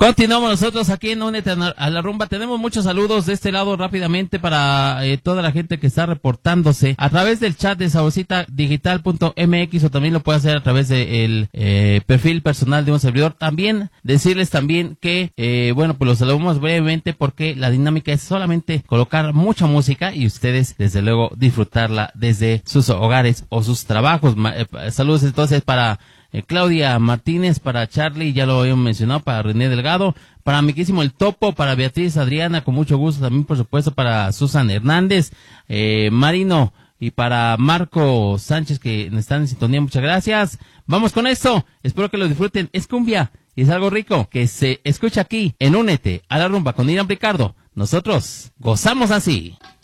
Continuamos nosotros aquí en Únete a la Rumba. Tenemos muchos saludos de este lado rápidamente para toda la gente que está reportándose a través del chat de saborcitadigital.mx, o también lo puede hacer a través del perfil personal de un servidor. También decirles también que, bueno, pues los saludamos brevemente porque la dinámica es solamente colocar mucha música y ustedes, desde luego, disfrutarla desde sus hogares o sus trabajos. Saludos entonces para Claudia Martínez, para Charlie, ya lo habíamos mencionado, para René Delgado, para amiguísimo El Topo, para Beatriz Adriana, con mucho gusto también, por supuesto, para Susan Hernández, Marino, y para Marco Sánchez, que están en sintonía. Muchas gracias. Vamos con esto, espero que lo disfruten. Es cumbia y es algo rico que se escucha aquí en Únete a la Rumba con Irán Ricardo. Nosotros gozamos así.